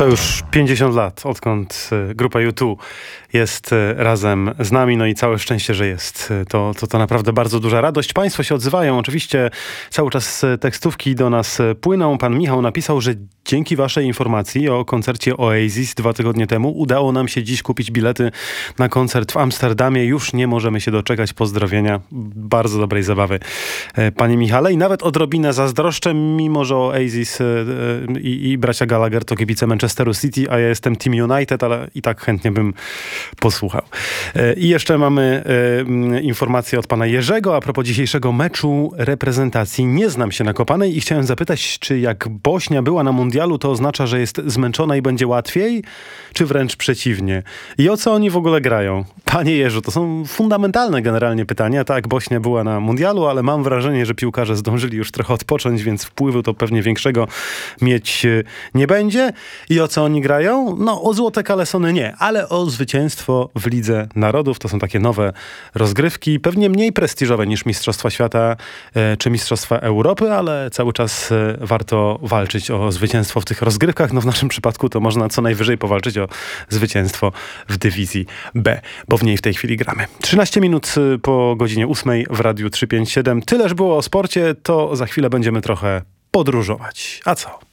To już 50 lat, odkąd grupa U2 jest razem z nami, no i całe szczęście, że jest. To naprawdę bardzo duża radość. Państwo się odzywają, oczywiście cały czas tekstówki do nas płyną. Pan Michał napisał, że dzięki waszej informacji o koncercie Oasis 2 tygodnie temu udało nam się dziś kupić bilety na koncert w Amsterdamie. Już nie możemy się doczekać. Pozdrowienia. Bardzo dobrej zabawy, panie Michale. I nawet odrobinę zazdroszczę, mimo że Oasis i bracia Gallagher to kibice Manchesteru City, a ja jestem Team United, ale i tak chętnie bym posłuchał. I jeszcze mamy informację od pana Jerzego a propos dzisiejszego meczu reprezentacji. Nie znam się na kopanej i chciałem zapytać, czy jak Bośnia była na mundialu, to oznacza, że jest zmęczona i będzie łatwiej? Czy wręcz przeciwnie? I o co oni w ogóle grają? Panie Jerzu, to są fundamentalne generalnie pytania. Tak, Bośnia była na mundialu, ale mam wrażenie, że piłkarze zdążyli już trochę odpocząć, więc wpływu to pewnie większego mieć nie będzie. I o co oni grają? No, o złote kalesony nie, ale o zwycięstwo w Lidze Narodów. To są takie nowe rozgrywki, pewnie mniej prestiżowe niż Mistrzostwa Świata czy Mistrzostwa Europy, ale cały czas warto walczyć o zwycięstwo w tych rozgrywkach. No w naszym przypadku to można co najwyżej powalczyć o zwycięstwo w dywizji B, bo w niej w tej chwili gramy. 13 minut po godzinie 8 w Radiu 357. Tyleż było o sporcie, to za chwilę będziemy trochę podróżować. A co?